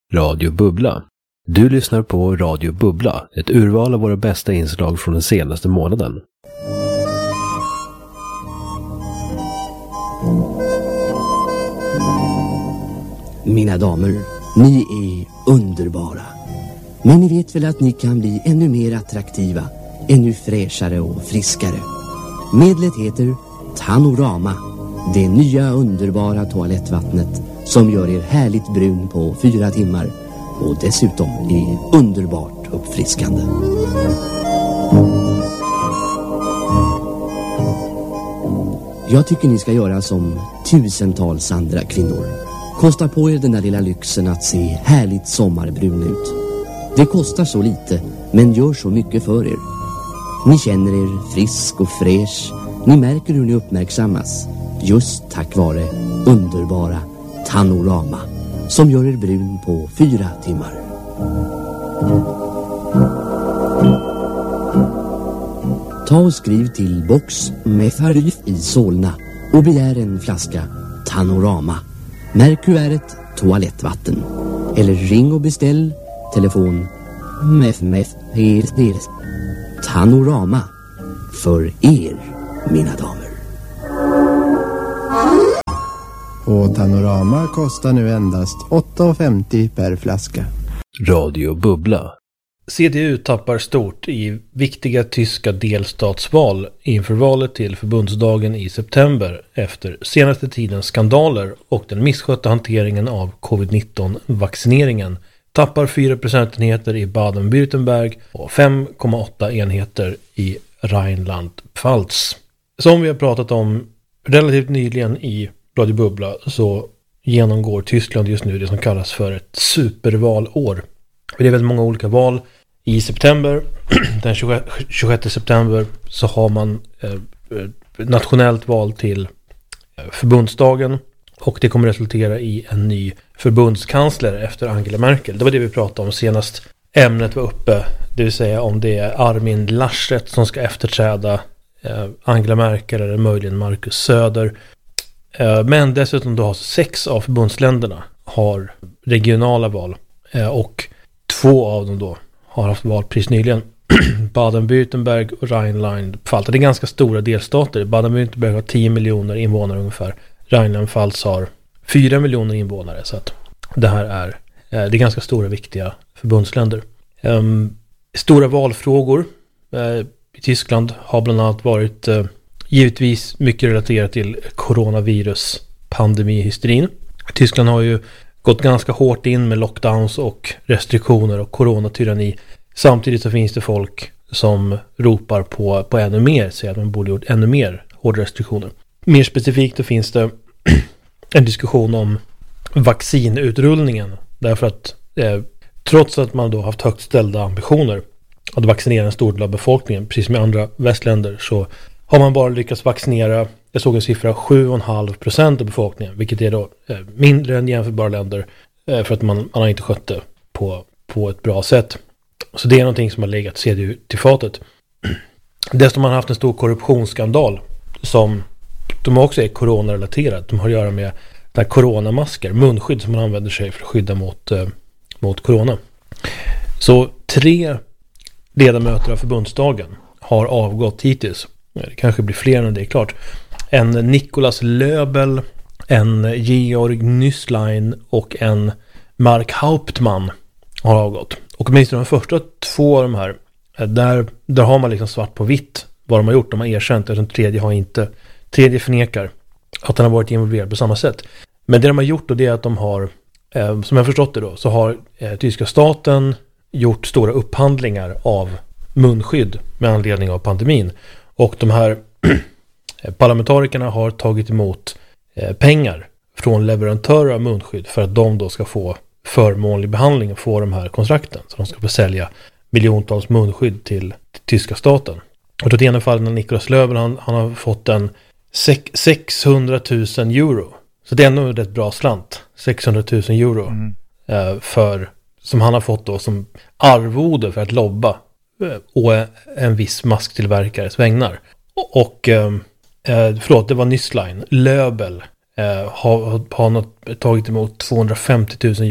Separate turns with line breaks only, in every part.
Radio Bubbla. Du lyssnar på Radio Bubbla, ett urval av våra bästa inslag från den senaste månaden.
Mina damer, ni är underbara. Men ni vet väl att ni kan bli ännu mer attraktiva, ännu fräschare och friskare. Medlet heter Tanorama, det nya underbara toalettvattnet som gör er härligt brun på 4 timmar och dessutom är underbart uppfriskande. Jag tycker ni ska göra som tusentals andra kvinnor. Kosta på er den där lilla lyxen att se härligt sommarbrun ut. Det kostar så lite, men gör så mycket för er. Ni känner er frisk och fräsch. Ni märker hur ni uppmärksammas. Just tack vare underbara Tanorama, som gör er brun på 4 timmar. Ta och skriv till Box Metharif i Solna och begär en flaska Tanorama. Märk kuvertet toalettvatten. Eller ring och beställ telefon Tanorama för er, mina damer.
Och Tanorama kostar nu endast 8,50 per flaska.
Radio Bubbla.
CDU tappar stort i viktiga tyska delstatsval inför valet till förbundsdagen i september efter senaste tidens skandaler och den misskötta hanteringen av covid-19-vaccineringen. Tappar 4 procentenheter i Baden-Württemberg och 5,8 enheter i Rheinland-Pfalz. Som vi har pratat om relativt nyligen i Radio Bubbla så genomgår Tyskland just nu det som kallas för ett supervalår. Det är väldigt många olika val. I september, den 26 september, så har man nationellt val till förbundsdagen och det kommer resultera i en ny förbundskansler efter Angela Merkel. Det var det vi pratade om senast ämnet var uppe, det vill säga om det är Armin Laschet som ska efterträda Angela Merkel eller möjligen Markus Söder. Men dessutom då har 6 av förbundsländerna har regionala val och 2 av dem då har haft val precis nyligen. Baden-Württemberg och Rheinland-Pfalz. Det är ganska stora delstater. Baden-Württemberg har 10 miljoner invånare ungefär. Rheinland-Pfalz har 4 miljoner invånare. Så att det här är ganska stora viktiga förbundsländer. Stora valfrågor i Tyskland har bland annat varit givetvis mycket relaterat till coronavirus-pandemihysterin. Tyskland har ju gått ganska hårt in med lockdowns och restriktioner och coronatyranni. Samtidigt så finns det folk som ropar på ännu mer, säger att man borde gjort ännu mer hårda restriktioner. Mer specifikt då finns det en diskussion om vaccinutrullningen. Därför att trots att man då haft högt ställda ambitioner att vaccinera en stor del av befolkningen, precis som i andra västländer, så har man bara lyckats vaccinera, jag såg en siffra, 7,5% av befolkningen, vilket är då mindre än jämförbara länder för att man har inte skött det på ett bra sätt. Så det är någonting som har legat CDU till fatet. Dessutom har man haft en stor korruptionsskandal som de också är coronarelaterat. De har att göra med där coronamasker, munskydd som man använder sig för att skydda mot corona. Så 3 ledamöter av förbundsdagen har avgått hittills. Det kanske blir fler än det är klart. En Nikolaus Löbel, en Georg Nüßlein och en Mark Hauptmann har avgått. Och åtminstone de första 2 av de här, där har man liksom svart på vitt vad de har gjort. De har erkänt att den tredje förnekar att den har varit involverad på samma sätt. Men det de har gjort då, det är att de har, som jag förstått det då, så har tyska staten gjort stora upphandlingar av munskydd med anledning av pandemin. Och de här parlamentarikerna har tagit emot pengar från leverantörer av munskydd för att de då ska få förmånlig behandling och få de här kontrakten. Så de ska få sälja miljontals munskydd till tyska staten. Och då i ena fallet när Nikolaus Löbel han har fått en 600 000 euro. Så det är ändå ett bra slant. 600 000 euro som han har fått då som arvode för att lobba och en viss masktillverkares vägnar. Och det var Nüßlein. Löbel har tagit emot 250 000 euro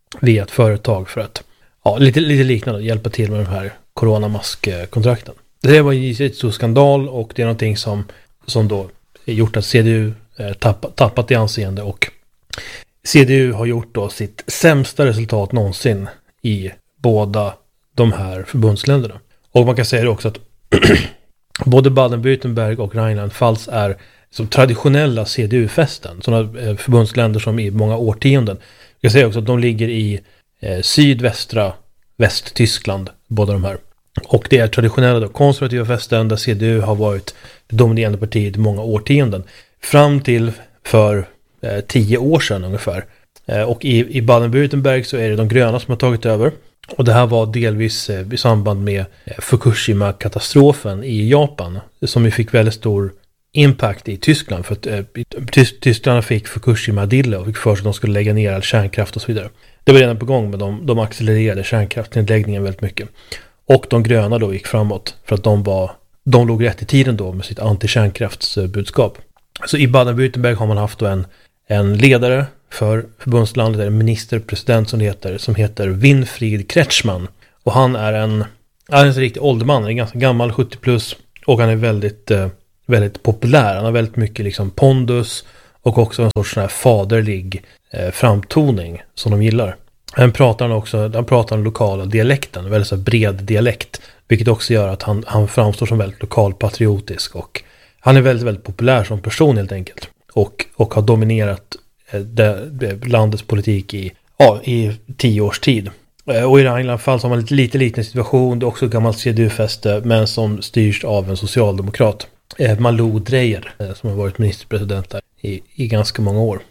via ett företag för att lite liknande hjälpa till med de här coronamaskkontrakten. Det var ju en stor skandal och det är någonting som då gjort att CDU tappat i anseende, och CDU har gjort då sitt sämsta resultat någonsin i båda de här förbundsländerna. Och man kan säga också att både Baden-Württemberg och Rheinland-Pfalz är som traditionella CDU-fästen, sådana förbundsländer som i många årtionden. Jag kan säga också att de ligger i sydvästra Västtyskland, båda de här. Och det är traditionella konservativa fästen där CDU har varit det dominerande partiet i många årtionden. Fram till för 10 år sedan ungefär. Och i Baden-Württemberg så är det de gröna som har tagit över. Och det här var delvis i samband med Fukushima-katastrofen i Japan, som ju fick väldigt stor impact i Tyskland, för att Tyskland fick Fukushima-dille och fick för sig att de skulle lägga ner all kärnkraft och så vidare. Det var redan på gång, men de accelererade kärnkraftnedläggningen väldigt mycket. Och de gröna då gick framåt för att de låg rätt i tiden då med sitt anti-kärnkraftsbudskap. Så i Baden-Württemberg har man haft då en ledare för förbundslandet, en ministerpresident som heter Winfried Kretschmann. Och han är en riktig ålderman, en ganska gammal, 70 plus, och han är väldigt populär. Han har väldigt mycket liksom pondus och också en sorts sån här faderlig framtoning som de gillar. Han pratar den lokala dialekten, väldigt så bred dialekt, vilket också gör att han framstår som väldigt lokalpatriotisk, och han är väldigt, väldigt populär som person helt enkelt, och har dominerat landets politik i 10 års tid. Och i Rheinland-Pfalz har man lite liten situation. Det är också ett gammalt CDU-fäste, men som styrs av en socialdemokrat, Malou Dreyer, som har varit ministerpresident där i ganska många år.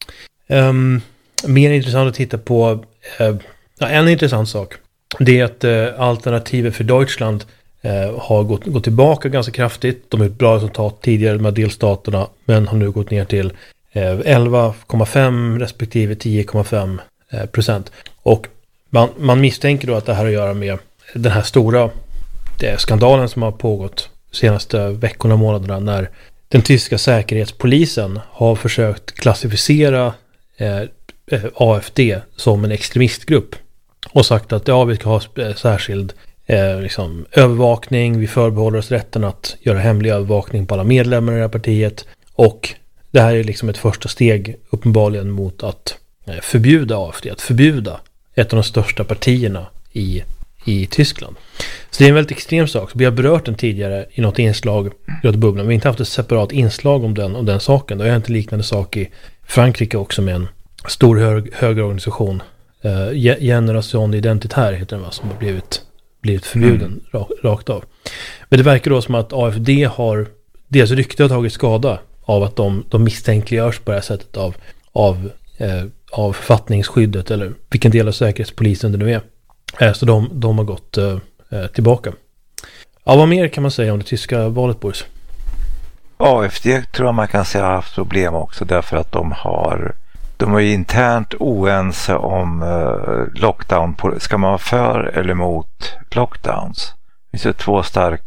Mer intressant att titta på, en intressant sak, det är att Alternativet för Deutschland har gått tillbaka ganska kraftigt. De har ett bra resultat tidigare med delstaterna, men har nu gått ner till 11,5 respektive 10,5%. Och man misstänker då att det här har att göra med den här stora skandalen som har pågått de senaste veckorna och månaderna, när den tyska säkerhetspolisen har försökt klassificera AFD som en extremistgrupp och sagt att vi ska ha särskild övervakning, vi förbehåller oss rätten att göra hemlig övervakning på alla medlemmar i det här partiet, och det här är liksom ett första steg uppenbarligen mot att förbjuda AFD, att förbjuda ett av de största partierna i Tyskland. Så det är en väldigt extrem sak. Så vi har berört den tidigare i något inslag i Bubblan. Vi har inte haft ett separat inslag om den saken. Det är inte liknande sak i Frankrike också, med en stor högerorganisation. Generation Identitär heter den, som har blivit förbjuden rakt av. Men det verkar då som att AFD har, deras rykte har tagit skada av att de misstänkliggörs på det här sättet av författningsskyddet, eller vilken del av säkerhetspolisen det nu är. Så de har gått tillbaka. Ja, vad mer kan man säga om det tyska valet, Boris?
AFD tror jag man kan säga har haft problem också, därför att de är internt oense om lockdown. Ska man vara för eller emot lockdowns? Det finns ju 2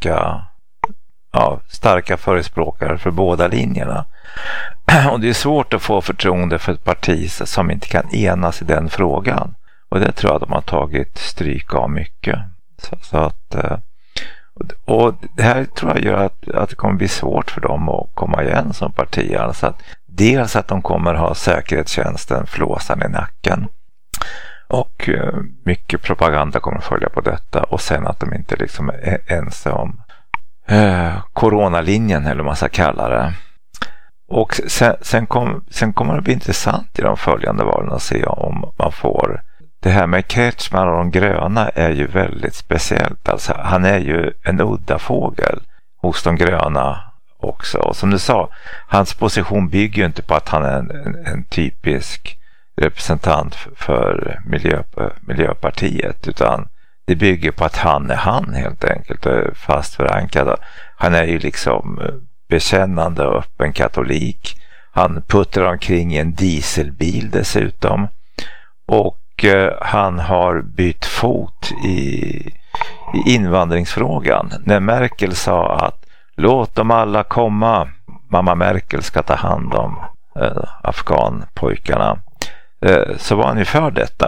starka förespråkare för båda linjerna. Och det är svårt att få förtroende för ett parti som inte kan enas i den frågan. Och det tror jag de har tagit stryk av mycket. Så att, och det här tror jag gör att det kommer bli svårt för dem att komma igen som parti. Alltså att dels att de kommer ha säkerhetstjänsten flåsan i nacken. Och mycket propaganda kommer följa på detta. Och sen att de inte liksom är ense om coronalinjen, eller vad man ska kalla det. Och sen kommer det bli intressant i de följande valen att se om man får. Det här med Kretschmann och de gröna är ju väldigt speciellt. Alltså, han är ju en udda fågel hos de gröna också. Och som du sa, hans position bygger ju inte på att han är en typisk representant för Miljöpartiet, utan det bygger på att han är han helt enkelt, fast förankrad. Han är ju liksom bekännande och öppen katolik. Han puttrar omkring i en dieselbil dessutom. Och han har bytt fot i invandringsfrågan. När Merkel sa att låt dem alla komma, mamma Merkel ska ta hand om afghanpojkarna, så var han ju för detta.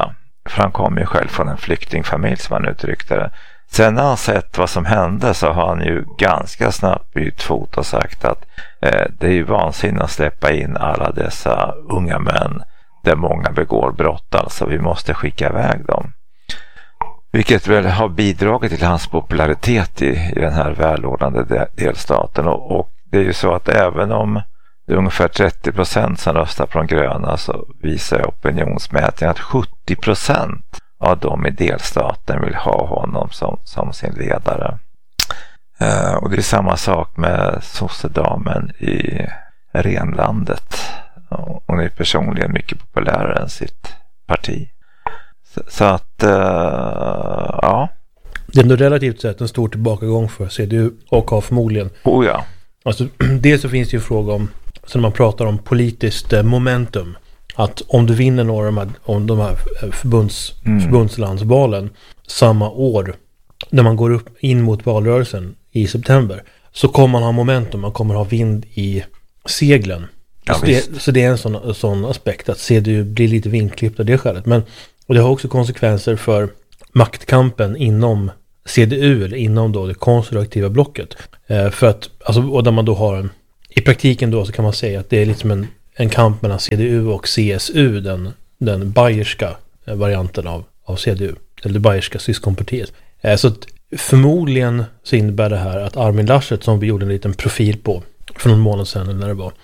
för han kom ju själv från en flyktingfamilj som han uttryckte det. Sen när han sett vad som hände så har han ju ganska snabbt bytt fot och sagt att det är ju vansinnigt att släppa in alla dessa unga män där många begår brott, alltså vi måste skicka iväg dem. Vilket väl har bidragit till hans popularitet i den här välordnade delstaten. Och det är ju så att även om det är ungefär 30% som röstar på de gröna så visar opinionsmätningen att 70% av dem i delstaten vill ha honom som sin ledare. Och det är samma sak med sossedamen i renlandet. Hon är personligen mycket populärare än sitt parti. Så att, ja.
Det är ändå relativt sett en stor tillbakagång för CDU och har förmodligen.
Oh ja.
Alltså, dels så finns det ju fråga om, så när man pratar om politiskt momentum, att om du vinner några av de här förbundslandsvalen samma år, när man går upp in mot valrörelsen i september, så kommer man ha momentum, man kommer ha vind i seglen.
Ja,
så det är en sån aspekt att CDU blir lite vinklippt av det skälet. Men, och det har också konsekvenser för maktkampen inom CDU eller inom då det konservativa blocket. För att, alltså, och där man då har i praktiken då så kan man säga att det är liksom en kamp mellan CDU och CSU, den bayerska varianten av CDU, eller det bayerska syskonpartiet. Så att förmodligen så innebär det här att Armin Laschet, som vi gjorde en liten profil på för någon månad sedan eller när det var,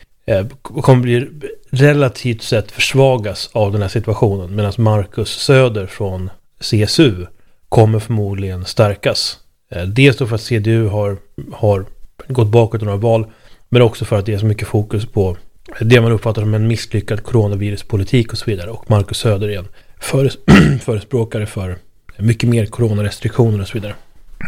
kommer bli relativt sett försvagas av den här situationen, medan Markus Söder från CSU kommer förmodligen stärkas. Dels då för att CDU har gått bakåt i några val, men också för att det är så mycket fokus på det man uppfattar som en misslyckad coronaviruspolitik och så vidare. Och Markus Söder är en förespråkare för mycket mer coronarestriktioner och så vidare.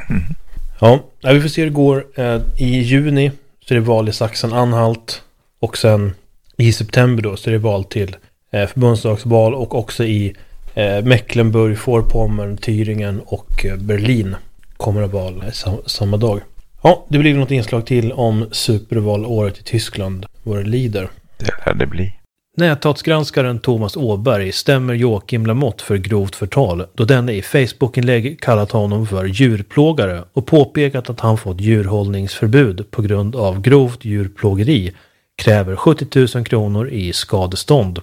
Ja, vi får se hur det går. I juni så är det val i Sachsen-Anhalt, och sen i september då så är det val till förbundsdagsval, och också i Mecklenburg, Vorpommern, Thüringen och Berlin kommer att val samma dag. Ja, det blir något inslag till om supervalåret i Tyskland, vad det lider.
Det lär det bli.
Näthatsgranskaren Thomas Åberg stämmer Joakim Lamotte för grovt förtal, då denne i Facebook-inlägg kallat honom för djurplågare och påpekat att han fått djurhållningsförbud på grund av grovt djurplågeri, kräver 70 000 kronor i skadestånd.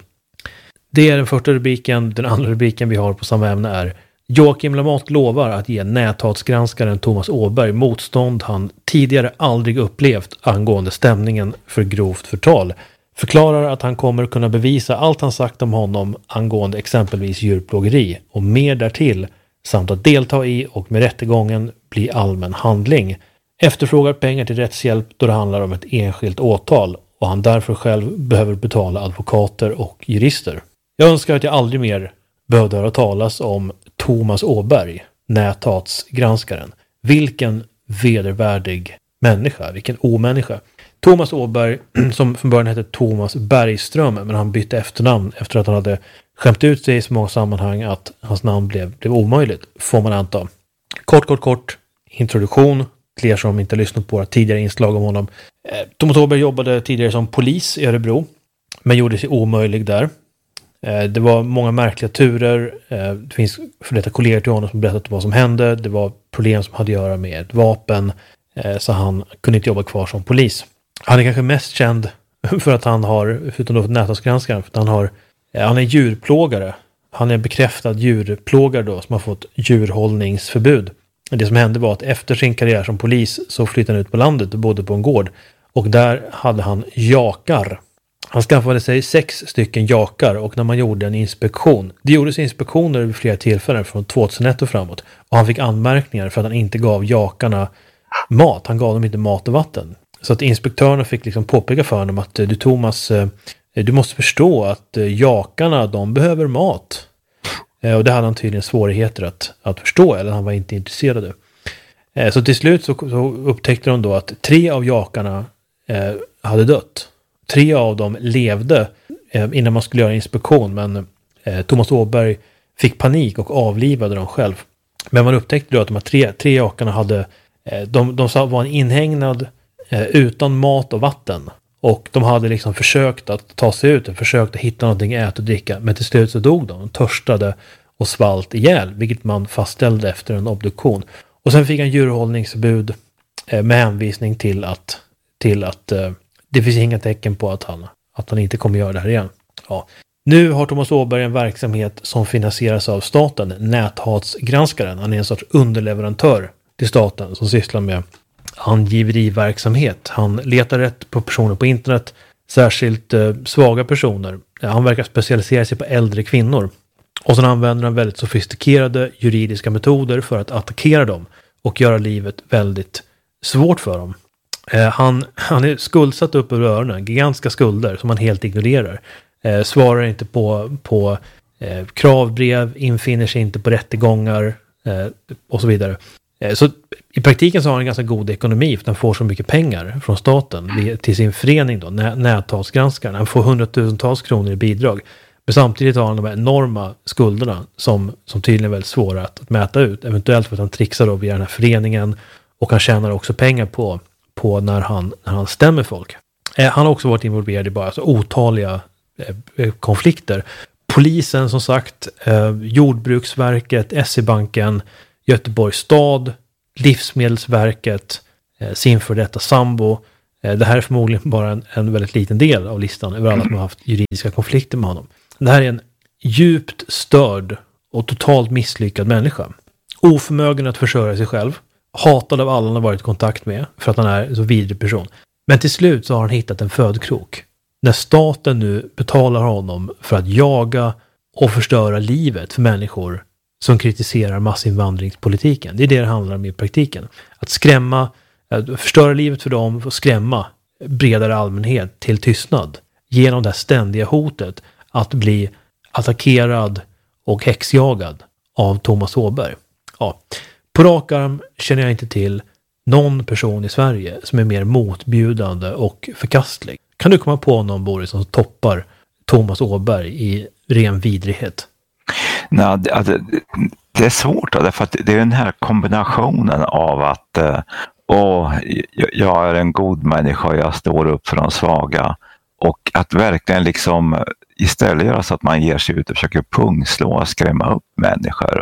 Det är den första rubriken. Den andra rubriken vi har på samma ämne är: Joakim Lamotte lovar att ge näthatsgranskaren Thomas Åberg motstånd han tidigare aldrig upplevt angående stämningen för grovt förtal. Förklarar att han kommer kunna bevisa allt han sagt om honom angående exempelvis djurplågeri och mer därtill, samt att delta i och med rättegången bli allmän handling. Efterfrågar pengar till rättshjälp då det handlar om ett enskilt åtal och han därför själv behöver betala advokater och jurister. Jag önskar att jag aldrig mer behövde höra talas om Thomas Åberg, näthatsgranskaren. Vilken vedervärdig människa, vilken omänniska. Thomas Åberg, som från början hette Thomas Bergström, men han bytte efternamn efter att han hade skämt ut sig i så många sammanhang att hans namn blev omöjligt, får man anta. Kort introduktion till er som inte lyssnat på våra tidigare inslag om honom. Thomas Åberg jobbade tidigare som polis i Örebro, men gjorde sig omöjlig där. Det var många märkliga turer. Det finns för detta kollegor till honom som berättat vad som hände. Det var problem som hade att göra med ett vapen, så han kunde inte jobba kvar som polis. Han är kanske mest känd för att han har, förutom då näthatsgranskaren, för att han är djurplågare. Han är bekräftad djurplågare då, som har fått djurhållningsförbud. Det som hände var att efter sin karriär som polis så flyttade han ut på landet och bodde på en gård. Och där hade han jakar. Han skaffade sig 6 stycken jakar, och när man gjorde en inspektion, det gjordes inspektioner vid flera tillfällen från 2001 och framåt, och han fick anmärkningar för att han inte gav jakarna mat. Han gav dem inte mat och vatten. Så att inspektörerna fick liksom påpeka för honom att du Thomas, du måste förstå att jakarna, de behöver mat. Och det hade han tydligen svårigheter att förstå, eller han var inte intresserad. Så till slut så upptäckte de då att 3 av jakarna hade dött. 3 av dem levde innan man skulle göra inspektion, men Thomas Åberg fick panik och avlivade dem själv. Men man upptäckte då att de här 3 jakarna hade, de var en inhägnad utan mat och vatten. Och de hade liksom försökt att ta sig ut och försökt att hitta någonting att äta och dricka. Men till slut så dog de törstade och svalt ihjäl, vilket man fastställde efter en obduktion. Och sen fick han djurhållningsförbud med hänvisning till att det finns inga tecken på att han inte kommer göra det här igen. Ja. Nu har Thomas Åberg en verksamhet som finansieras av staten, Näthatsgranskaren. Han är en sorts underleverantör till staten som sysslar med angiveriverksamhet. Han letar rätt på personer på internet, särskilt svaga personer. Han verkar specialisera sig på äldre kvinnor. Och sen använder han väldigt sofistikerade juridiska metoder för att attackera dem och göra livet väldigt svårt för dem. Han är skuldsatt upp över öronen, gigantiska skulder som han helt ignorerar. Svarar inte på kravbrev, infinner sig inte på rättegångar och så vidare. Så i praktiken så har han en ganska god ekonomi för att han får så mycket pengar från staten till sin förening då, Näthatsgranskaren. Han får 100,000-tals kronor i bidrag. Men samtidigt har han de här enorma skulderna som tydligen är väldigt svåra att mäta ut. Eventuellt för att han trixar då via den här föreningen och han tjänar också pengar på när han stämmer folk. Han har också varit involverad i bara otaliga konflikter. Polisen som sagt, Jordbruksverket, SE-banken, Göteborgs stad, Livsmedelsverket, sin för detta sambo. Det här är förmodligen bara en väldigt liten del av listan över alla som har haft juridiska konflikter med honom. Det här är en djupt störd och totalt misslyckad människa. Oförmögen att försörja sig själv. Hatad av alla han har varit i kontakt med för att han är en så vidrig person. Men till slut så har han hittat en födkrok. När staten nu betalar honom för att jaga och förstöra livet för människor som kritiserar massinvandringspolitiken. Det är det handlar om i praktiken. Att förstöra livet för dem och skrämma bredare allmänhet till tystnad. Genom det ständiga hotet att bli attackerad och häxjagad av Thomas Åberg. Ja. På rak arm känner jag inte till någon person i Sverige som är mer motbjudande och förkastlig. Kan du komma på någon, Boris, som toppar Thomas Åberg i ren vidrighet?
Nej, det är svårt därför att det är den här kombinationen av att jag är en god människa och jag står upp för de svaga och att verkligen liksom istället göra så att man ger sig ut och försöker pungslå och skrämma upp människor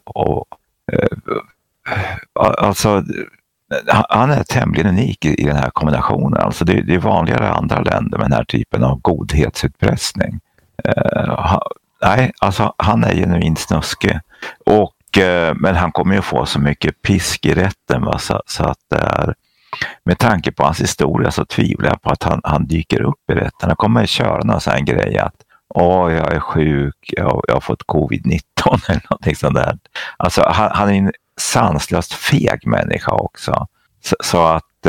alltså han är tämligen unik i den här kombinationen. Alltså det är vanligare i andra länder med den här typen av godhetsutpressning. Nej, alltså han är genuint snuskig. Men han kommer ju få så mycket pisk i rätten. Va? Så att med tanke på hans historia så tvivlar jag på att han dyker upp i rätten. Han kommer köra någon sån här grej att jag är sjuk, jag har fått covid-19 eller någonting sånt där. Alltså han är en sanslöst feg människa också. Så att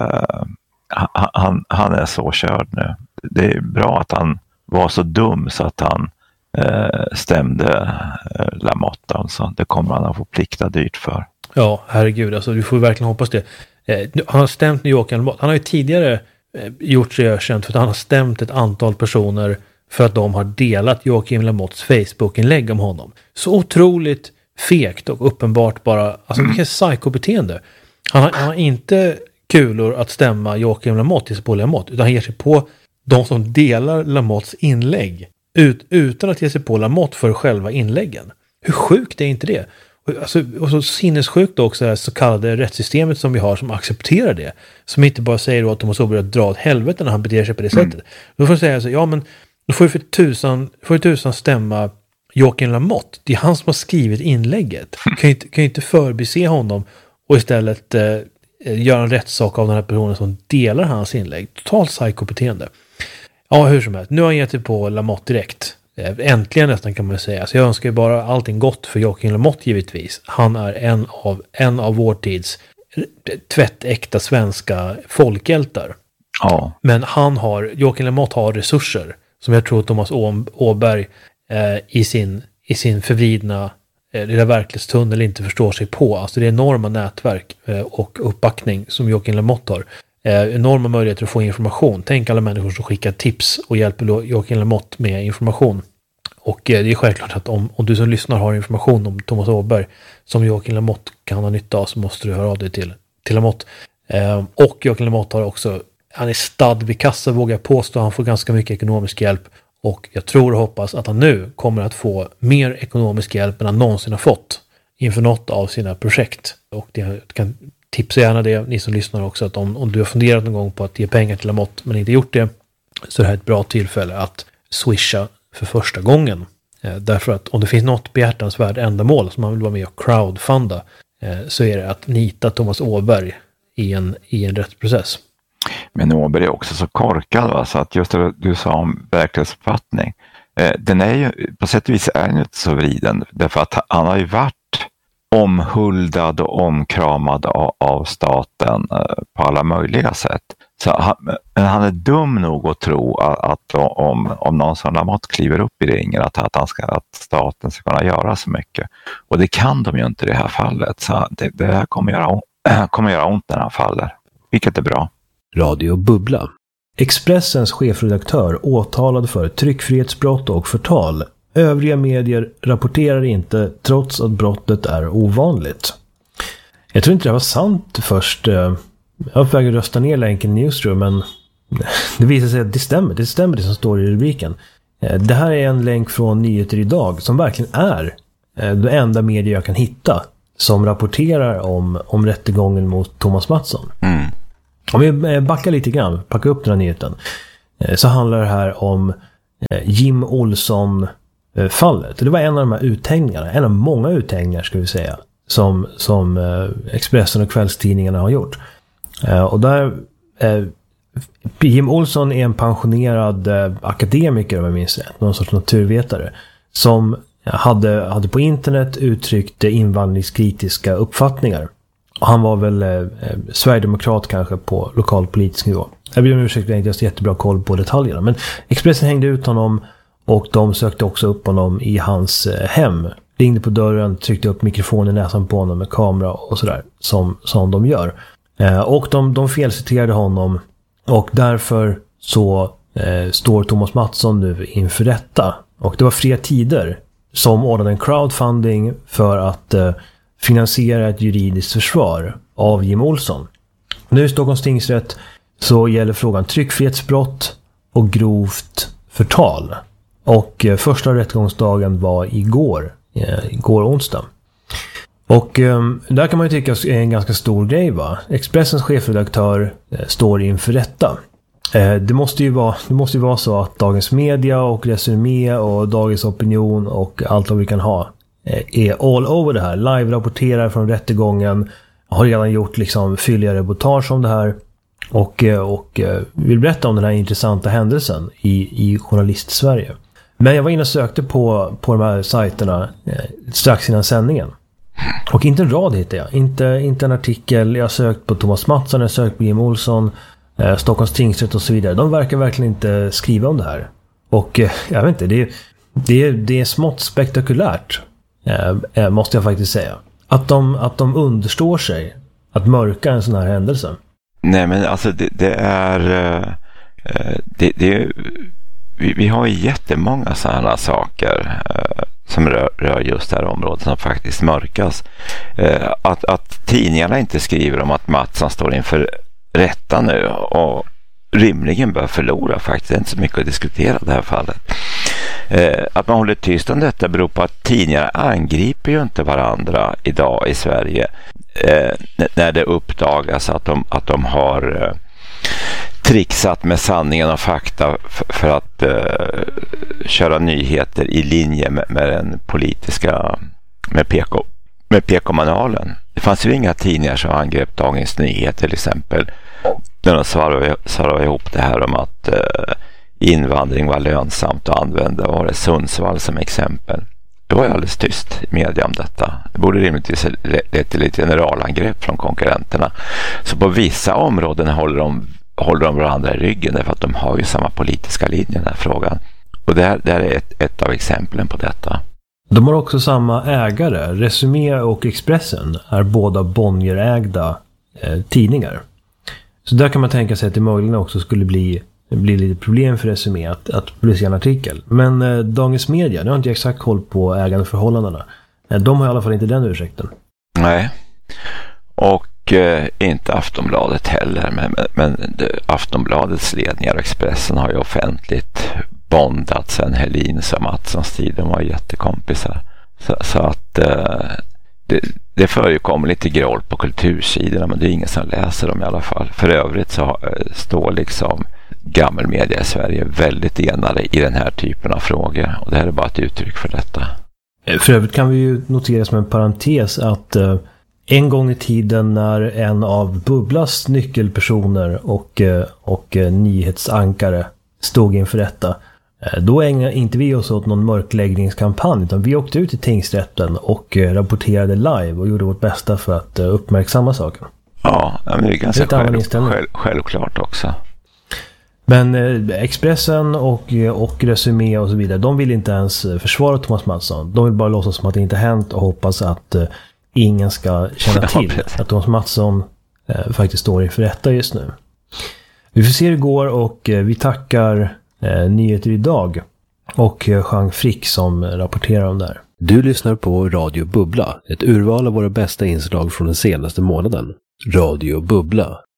han är så körd nu. Det är bra att han var så dum så att han stämde Lamotte. Alltså. Det kommer han att få plikta dyrt för.
Ja, herregud. Alltså, du får verkligen hoppas det. Han har stämt Joakim Lamotte. Han har ju tidigare gjort sig ökänt för att han har stämt ett antal personer för att de har delat Joakim Lamottes Facebook-inlägg om honom. Så otroligt fegt och uppenbart bara, alltså vilket psykobeteende. Han har inte kulor att stämma Joakim Lamotte till på Lamotte, utan han ger sig på de som delar Lamottes inlägg utan att ge sig på Lamotte för själva inläggen. Hur sjukt är inte det? Alltså, och så sinnessjukt också det så kallade rättssystemet som vi har som accepterar det. Som inte bara säger då att de måste börja dra åt helvete när han beter sig på det sättet. Då får jag säga så, ja men då får ju för tusan stämma Joakim Lamotte. Det är han som har skrivit inlägget. Kan ju inte förbise honom och istället göra en rättssak av den här personen som delar hans inlägg. Totalt psykobeteende. Ja, hur som helst. Nu har han gett sig på Lamotte direkt. Äntligen nästan kan man säga. Så jag önskar ju bara allting gott för Joakim Lamotte givetvis. Han är en av vår tids tvättäkta svenska folkhjältar.
Ja.
Men Joakim Lamotte har resurser som jag tror Thomas Åberg i sin förvridna lilla verklighetstunnel inte förstår sig på. Alltså det är enorma nätverk och uppbackning som Joakim Lamotte har. Enorma möjligheter att få information. Tänk alla människor som skickar tips och hjälper Joakim Lamotte med information. Och det är självklart att om du som lyssnar har information om Thomas Åberg som Joakim Lamotte kan ha nytta av, så måste du höra av dig till Lamotte. Och Joakim Lamotte har också han är stadd vid kassa, vågar jag påstå. Han får ganska mycket ekonomisk hjälp. Och jag tror och hoppas att han nu kommer att få mer ekonomisk hjälp än han någonsin har fått inför något av sina projekt. Och det kan tipsa gärna det, ni som lyssnar också, att om du har funderat någon gång på att ge pengar till Lamotte men inte gjort det, så är det här ett bra tillfälle att swisha för första gången. Därför att om det finns något behjärtansvärt ändamål som man vill vara med och crowdfunda, så är det att nita Thomas Åberg i en rättsprocess.
Men Åberg är också så korkad, va? Så att just det du sa om verklighetsuppfattning, den är ju på sätt och vis är inte så vriden, därför att han har ju varit omhuldad och omkramad av staten på alla möjliga sätt. Så han är dum nog att tro att om någon som Lamotte kliver upp i ringen att staten ska kunna göra så mycket. Och det kan de ju inte i det här fallet. Så det här kommer göra ont när han faller. Vilket är bra.
Radio Bubbla. Expressens chefredaktör åtalad för tryckfrihetsbrott och förtal. Övriga medier rapporterar inte trots att brottet är ovanligt. Jag tror inte det var sant först. Jag vägde rösta ner länken i Newsroom, men det visar sig att det stämmer. Det stämmer det som står i rubriken. Det här är en länk från Nyheter idag som verkligen är det enda medier jag kan hitta som rapporterar om rättegången mot Thomas Mattsson.
Mm.
Om vi backar lite grann, packar upp den här nyheten, så handlar det här om Jim Olsson-fallet. Det var en av de här uthängningarna, en av många uthängningar ska vi säga, som Expressen och kvällstidningarna har gjort. Och där Jim Olsson är en pensionerad akademiker, om jag minns rätt, någon sorts naturvetare, som hade på internet uttryckt invandringskritiska uppfattningar. Och han var väl sverigedemokrat kanske på lokalpolitisk nivå. Jag ber om ursäkt, jag har inte jättebra koll på detaljerna. Men Expressen hängde ut honom och de sökte också upp honom i hans hem. Ringde på dörren, tryckte upp mikrofonen i näsan på honom med kamera och sådär, som de gör. Och de felciterade honom, och därför så står Thomas Mattsson nu inför rätta. Och det var Fria Tider som ordnade en crowdfunding för att finansiera ett juridiskt försvar av Jim Olsson. Nu i Stockholms tingsrätt så gäller frågan tryckfrihetsbrott och grovt förtal. Och första rättegångsdagen var igår onsdag. Och där kan man ju tycka är en ganska stor grej, va? Expressens chefredaktör står inför rätta. Det måste ju vara så att Dagens Media och Resumé och Dagens Opinion och allt vad vi kan ha är all over det här. Live-rapporterar från rättegången, har redan gjort liksom fylliga reportage om det här och vill berätta om den här intressanta händelsen i journalist-Sverige. Men jag var inne och sökte på de här sajterna strax innan sändningen. Och inte en rad hittade jag. Inte en artikel. Jag har sökt på Thomas Mattsson, jag har sökt på Jim Olsson, Stockholms tingsrätt och så vidare. De verkar verkligen inte skriva om det här. Och jag vet inte, det är smått spektakulärt, måste jag faktiskt säga. Att de understår sig att mörka en sån här händelse.
Nej, men alltså det är vi har ju jättemånga sådana saker som rör just det här området som faktiskt mörkas. Att tidningarna inte skriver om att Mattsson står inför rätta nu och rimligen bör förlora, faktiskt. Det är inte så mycket att diskutera i det här fallet. Att man håller tyst om detta beror på att tidningar angriper ju inte varandra idag i Sverige när det uppdagas att de har trixat med sanningen och fakta för att köra nyheter i linje med den politiska med PK-manualen. Det fanns ju inga tidningar som angrep Dagens Nyheter till exempel, när de svarade ihop det här om att invandring var lönsamt och använda var det Sundsvall som exempel. Det var ju alldeles tyst i media om detta. Det borde rimligtvis leda till lite generalangrepp från konkurrenterna. Så på vissa områden håller de varandra i ryggen därför att de har ju samma politiska linje i den här frågan. Och det här är ett av exemplen på detta.
De har också samma ägare. Resumé och Expressen är båda Bonnier-ägda tidningar. Så där kan man tänka sig att det möjligen också skulle bli lite problem för Resumé att publicera en artikel. Men Dagens Media, nu har inte jag exakt koll på ägandeförhållandena. De har i alla fall inte den ursäkten.
Nej. Och Och inte Aftonbladet heller, men Aftonbladets ledningar och Expressen har ju offentligt bondat sen Helins och Mattssons tid. De var jättekompisar. Så att det förekommer lite groll på kultursidorna, men det är ingen som läser dem i alla fall. För övrigt så står liksom gammelmedia i Sverige väldigt enade i den här typen av frågor. Och det här är bara ett uttryck för detta.
För övrigt kan vi ju notera som en parentes att en gång i tiden när en av Bubblas nyckelpersoner och nyhetsankare stod inför detta, då ägnade inte vi oss åt någon mörkläggningskampanj, utan vi åkte ut i tingsrätten och rapporterade live och gjorde vårt bästa för att uppmärksamma saken.
Ja, men det är ganska självklart också.
Men Expressen och Resumé och så vidare, de vill inte ens försvara Thomas Mattsson. De vill bara låtsas som att det inte hänt och hoppas att ingen ska känna till att Thomas Mattsson faktiskt står inför rätta just nu. Vi får se hur det går och vi tackar Nyheter idag och Jean Frick som rapporterar om det här.
Du lyssnar på Radio Bubbla, ett urval av våra bästa inslag från den senaste månaden. Radio Bubbla.